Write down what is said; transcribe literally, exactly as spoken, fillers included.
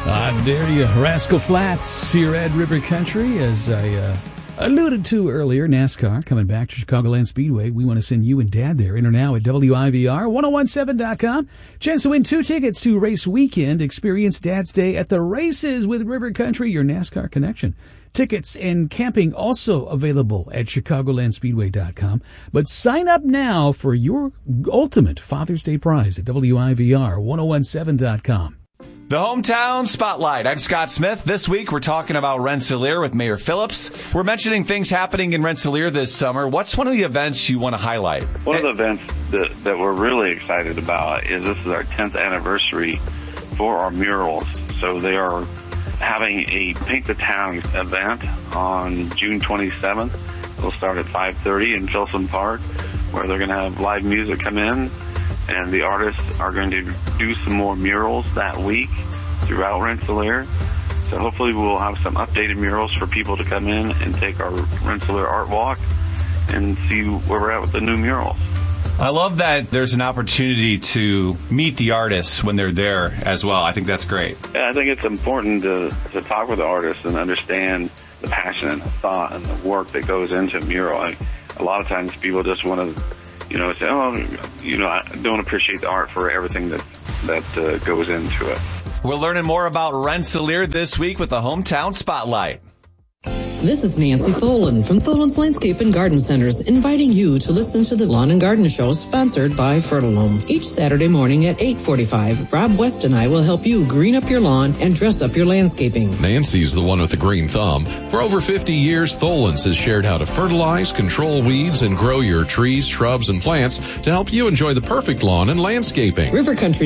I dare you. Rascal Flatts here at River Country. As I uh, alluded to earlier, NASCAR coming back to Chicagoland Speedway. We want to send you and Dad there. Enter now at W I V R ten seventeen dot com. Chance to win two tickets to race weekend. Experience Dad's Day at the races with River Country, your NASCAR connection. Tickets and camping also available at Chicagoland Speedway dot com. But sign up now for your ultimate Father's Day prize at W I V R ten seventeen dot com. The Hometown Spotlight. I'm Scott Smith. This week we're talking about Rensselaer with Mayor Phillips. We're mentioning things happening in Rensselaer this summer. What's one of the events you want to highlight? One of the events that, that we're really excited about is this is our tenth anniversary for our murals. So they are having a Paint the Town event on June twenty-seventh. It'll start at five thirty in Filson Park, where they're going to have live music come in. And the artists are going to do some more murals that week throughout Rensselaer. So hopefully we'll have some updated murals for people to come in and take our Rensselaer Art Walk and see where we're at with the new murals. I love that there's an opportunity to meet the artists when they're there as well. I think that's great. Yeah, I think it's important to, to talk with the artists and understand the passion and the thought and the work that goes into a mural. I, a lot of times people just want to You know, say, oh, you know, I don't appreciate the art for everything that that uh, goes into it. We're learning more about Rensselaer this week with the Hometown Spotlight. This is Nancy Tholen from Tholen's Landscape and Garden Centers, inviting you to listen to the Lawn and Garden Show sponsored by Fertilome. Each Saturday morning at eight forty-five, Rob West and I will help you green up your lawn and dress up your landscaping. Nancy's the one with the green thumb. For over fifty years, Tholen's has shared how to fertilize, control weeds, and grow your trees, shrubs, and plants to help you enjoy the perfect lawn and landscaping. River Country